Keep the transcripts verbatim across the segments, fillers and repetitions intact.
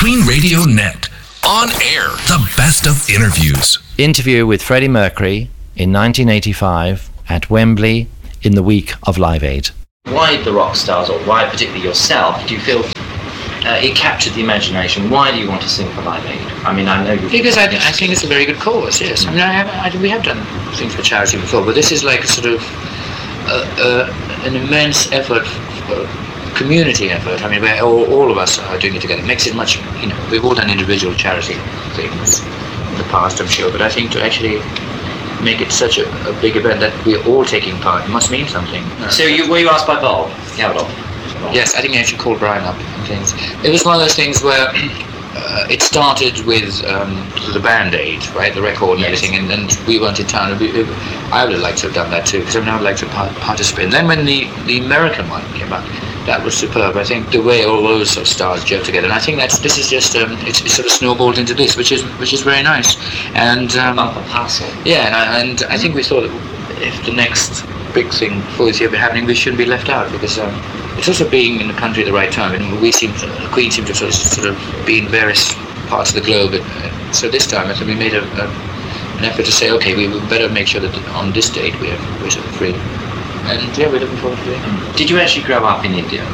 Queen Radio Net. On air, the best of interviews. Interview with Freddie Mercury in nineteen eighty-five at Wembley in the week of Live Aid. Why the rock stars, or why particularly yourself, do you feel uh, it captured the imagination? Why do you want to sing for Live Aid? I mean, I know you... Because I, I think it's a very good cause, yes. I mean, I have, I, we have done things for charity before, but this is like a sort of uh, uh, an immense effort, uh, community effort. I mean, where all, all of us are doing it together. It makes it much, you know, we've all done individual charity things in the past, I'm sure, but I think to actually make it such a, a big event that we're all taking part must mean something. So you were you asked by Bob Geldof? Yes, I think I actually called Brian up and things. It was one of those things where uh, it started with um, the Band-Aid, right, the record and Yes. everything, and, and we weren't in town. It, it, I would have liked to have done that too, because I mean, I would like to par- participate. And then when the, the American one came out, that was superb. I think the way all those sort of stars gel together, and I think that's this is just um, it's, it's sort of snowballed into this, which is which is very nice. And um, Bumper parcel. yeah, and I, and I think we thought that if the next big thing for this year be happening, we shouldn't be left out, because um, it's also being in the country at the right time. And we seem to, the Queen seemed to sort of, sort of be in various parts of the globe. Uh, so this time, I think we made a, a, an effort to say, okay, we would better make sure that on this date we have we're sort of free. And yeah, we're looking forward to it. Did you actually grow up in India?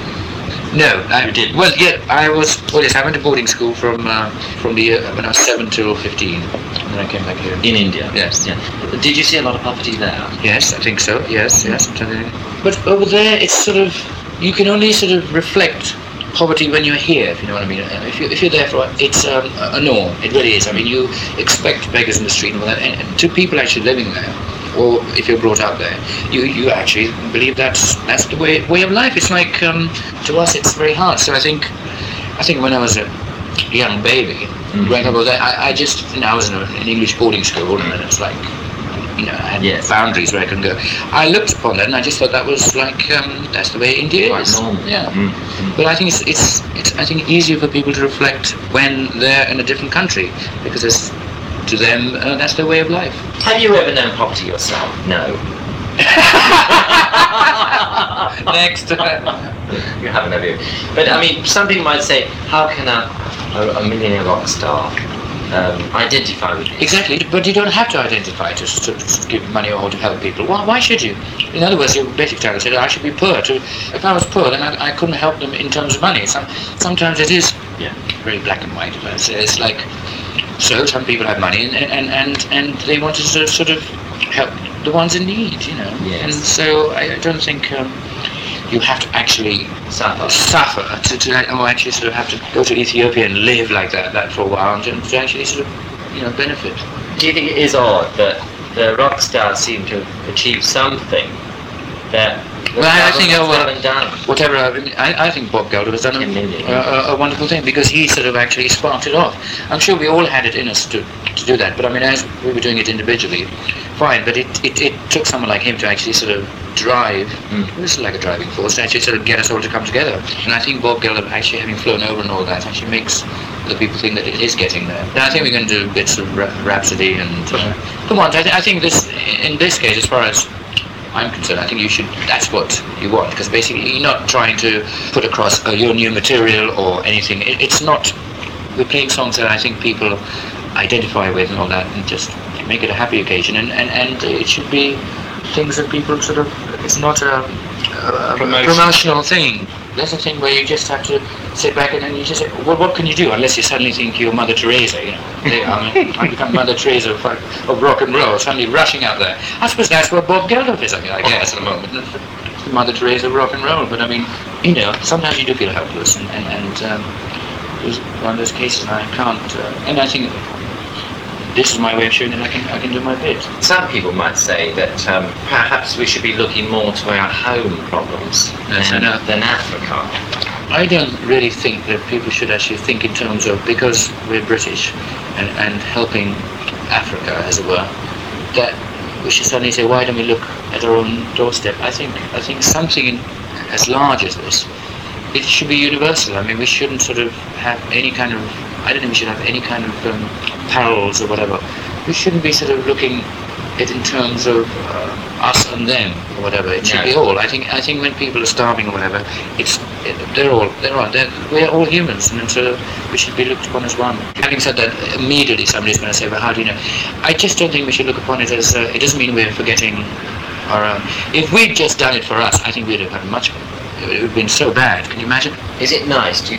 No, I You didn't? Well, yeah, I was. Well, yes, I went to boarding school from uh, from the year when I was seven till fifteen, and then I came back here. In India? Yes. Yeah. Did you see a lot of poverty there? Yes, I think so. Yes, yes. I'm telling you. But over there, it's sort of you can only sort of reflect poverty when you're here, if you know what I mean. If you if you're there for it's um, a norm. It really is. I mean, you expect beggars in the street and all that, and, and to people actually living there, or if you're brought up there, you you actually believe that's that's the way way of life. It's like um, to us, it's very hard. So I think I think when I was a young baby, Mm-hmm. growing up over there, I, I just you know, I was in a, an English boarding school, and it's like you know I had Yes. boundaries where I couldn't go. I looked upon that, and I just thought that was like um, that's the way India Quite is. normal. Yeah. Mm-hmm. But I think it's, it's it's I think easier for people to reflect when they're in a different country, because it's to them uh, that's their way of life. Have you ever known poverty yourself? No. Next. You haven't, have you? But I mean, some people might say, how can a, a, a millionaire rock star um, identify with this? Exactly, but you don't have to identify to, to, to give money or to help people. Why, why should you? In other words, your basic talent said I should be poor. To, if I was poor, then I, I couldn't help them in terms of money. Some, sometimes it is Yeah. very black and white. But it's, it's like, so some people have money and, and, and, and they want to sort of, sort of help the ones in need, you know. Yes. And so I, I don't think um, you have to actually Suffer. suffer to, to or actually sort of have to go to Ethiopia and live like that, that for a while and to, to actually sort of, you know, benefit. Do you think it is odd that the rock stars seem to have achieved something that the Well, I- I think, governments uh, well, haven't done? Whatever, I, mean, I, I think Bob Geldof has done a, A million. a, a, a wonderful thing, because he sort of actually sparked it off. I'm sure we all had it in us to, to do that, but I mean, as we were doing it individually, fine, but it, it, it took someone like him to actually sort of drive, Mm. this is like a driving force, to actually sort of get us all to come together. And I think Bob Geldof actually having flown over and all that actually makes the people think that it is getting there. And I think we're going to do bits of Ra- Rhapsody and uh, come on, I, th- I think this, in this case, as far as I'm concerned, I think you should, that's what you want, because basically you're not trying to put across uh, your new material or anything. It, it's not, we're playing songs that I think people identify with and all that, and just make it a happy occasion, and, and, and it should be things that people sort of, it's not a, a, a Promotion. promotional thing. That's a thing where you just have to sit back and then you just say, well, what can you do? Unless you suddenly think you're Mother Teresa, you know. They, I mean, I become Mother Teresa of, of rock and roll, suddenly rushing out there. I suppose that's what Bob Geldof is, I mean, I guess, at the moment. The Mother Teresa of rock and roll. But I mean, you know, sometimes you do feel helpless, and, and, and um, it was one of those cases I can't, uh, and I think this is my way of showing that I can, I can do my bit. Some people might say that um, perhaps we should be looking more to our home problems Yes, than, I know. than Africa. I don't really think that people should actually think in terms of, because we're British and, and helping Africa, as it were, that we should suddenly say, why don't we look at our own doorstep? I think I think something in, as large as this, it should be universal. I mean, we shouldn't sort of have any kind of, I don't think we should have any kind of um, parallels or whatever. We shouldn't be sort of looking at it in terms of uh, us and them or whatever. It should No. be all. I think I think when people are starving or whatever, it's it, they're all they're all they're, we're all humans, and so we should be looked upon as one. Having said that, immediately somebody's going to say, well, how do you know? I just don't think we should look upon it as uh, it doesn't mean we're forgetting our own. If we'd just done it for us, I think we'd have had much. It would have been so bad. Can you imagine? Is it nice? Do you